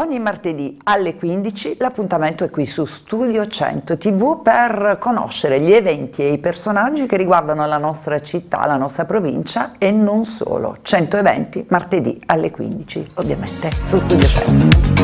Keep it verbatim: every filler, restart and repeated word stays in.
Ogni martedì alle quindici l'appuntamento è qui su Studio cento tivù per conoscere gli eventi e i personaggi che riguardano la nostra città, la nostra provincia e non solo. cento eventi martedì alle quindici, ovviamente su Studio cento.